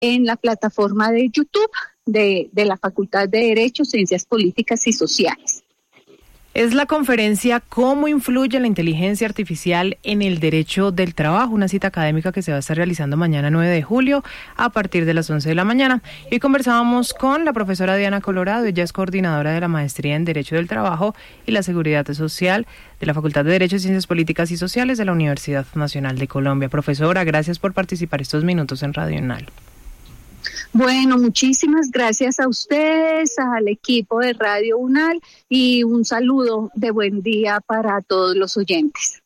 en la plataforma de YouTube de la Facultad de Derecho, Ciencias Políticas y Sociales. Es la conferencia ¿Cómo influye la inteligencia artificial en el derecho del trabajo? Una cita académica que se va a estar realizando mañana 9 de julio a partir de las 11 de la mañana. Y conversábamos con la profesora Diana Colorado. Ella es coordinadora de la Maestría en Derecho del Trabajo y la Seguridad Social de la Facultad de Derecho y Ciencias Políticas y Sociales de la Universidad Nacional de Colombia. Profesora, gracias por participar estos minutos en Radio UNAL. Bueno, muchísimas gracias a ustedes, al equipo de Radio UNAL y un saludo de buen día para todos los oyentes.